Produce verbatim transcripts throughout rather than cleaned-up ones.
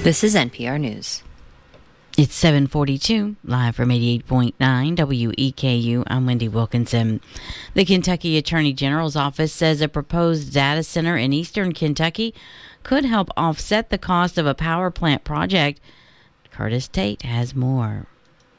This is N P R News. It's seven forty-two, live from eighty-eight point nine W E K U. I'm Wendy Wilkinson. The Kentucky Attorney General's office says a proposed data center in eastern Kentucky could help offset the cost of a power plant project. Curtis Tate has more.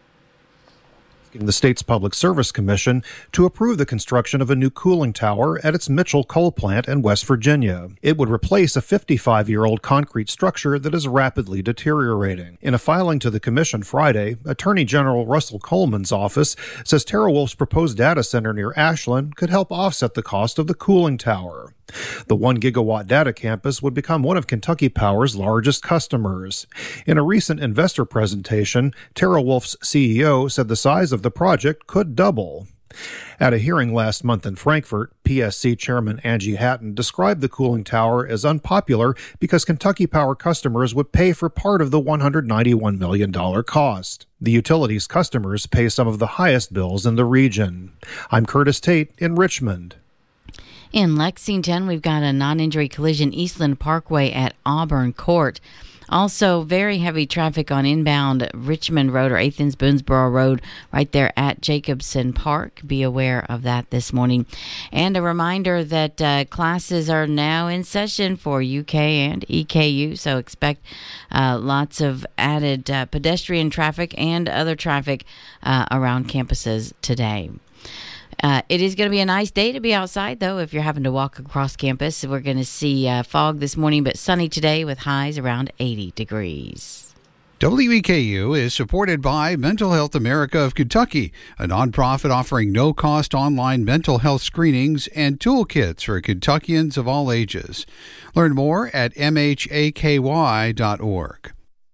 The state's Public Service Commission to approve the construction of a new cooling tower at its Mitchell coal plant in West Virginia. It would replace a fifty-five-year-old concrete structure that is rapidly deteriorating. In a filing to the commission Friday, Attorney General Russell Coleman's office says TeraWulf's proposed data center near Ashland could help offset the cost of the cooling tower. The one gigawatt data campus would become one of Kentucky Power's largest customers. In a recent investor presentation, TeraWulf's C E O said the size of the project could double. At a hearing last month in Frankfort, P S C Chairman Angie Hatton described the cooling tower as unpopular because Kentucky Power customers would pay for part of the one hundred ninety-one million dollars cost. The utility's customers pay some of the highest bills in the region. I'm Curtis Tate in Richmond. In Lexington, we've got a non-injury collision Eastland Parkway at Auburn Court. Also, very heavy traffic on inbound Richmond Road or Athens Boonesboro Road right there at Jacobson Park. Be aware of that this morning. And a reminder that uh, classes are now in session for U K and E K U, so expect uh, lots of added uh, pedestrian traffic and other traffic uh, around campuses today. Uh, it is going to be a nice day to be outside, though, if you're having to walk across campus. We're going to see uh, fog this morning, but sunny today with highs around eighty degrees. W E K U is supported by Mental Health America of Kentucky, a nonprofit offering no-cost online mental health screenings and toolkits for Kentuckians of all ages. Learn more at m h a k y dot org.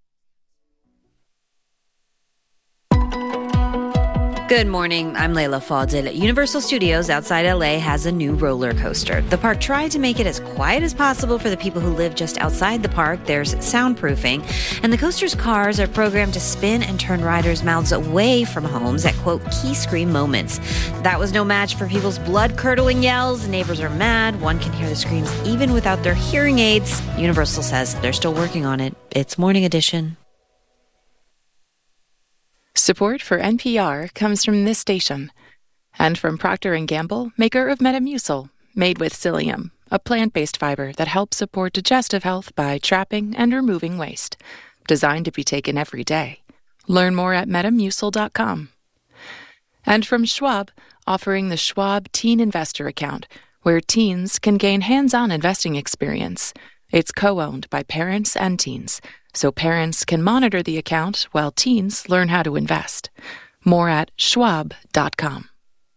Good morning. I'm Layla Fadil. Universal Studios outside L A has a new roller coaster. The park tried to make it as quiet as possible for the people who live just outside the park. There's soundproofing, and the coaster's cars are programmed to spin and turn riders' mouths away from homes at, quote, key scream moments. That was no match for people's blood-curdling yells. Neighbors are mad. One can hear the screams even without their hearing aids. Universal says they're still working on it. It's Morning Edition. Support for N P R comes from this station and from Procter and Gamble, maker of Metamucil, made with psyllium, a plant-based fiber that helps support digestive health by trapping and removing waste. Designed to be taken every day. Learn more at metamucil dot com. And from Schwab, offering the Schwab Teen Investor Account, where teens can gain hands-on investing experience. It's co-owned by parents and teens, so parents can monitor the account while teens learn how to invest. More at schwab dot com.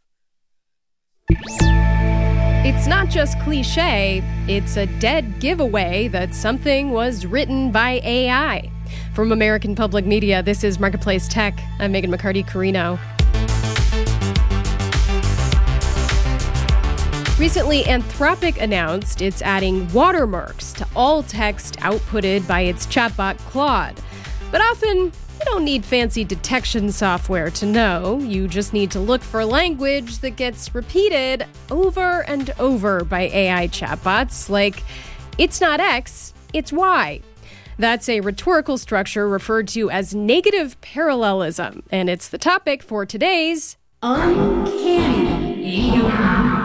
It's not just cliche, it's a dead giveaway that something was written by A I. From American Public Media, this is Marketplace Tech. I'm Megan McCarty-Carino. Recently, Anthropic announced it's adding watermarks to all text outputted by its chatbot Claude. But often, you don't need fancy detection software to know. You just need to look for language that gets repeated over and over by A I chatbots, like, it's not X, it's Y. That's a rhetorical structure referred to as negative parallelism, and it's the topic for today's Uncanny A I.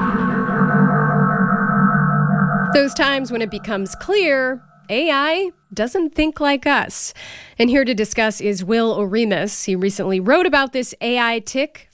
Those times when it becomes clear A I doesn't think like us. And here to discuss is Will Oremus. He recently wrote about this A I tick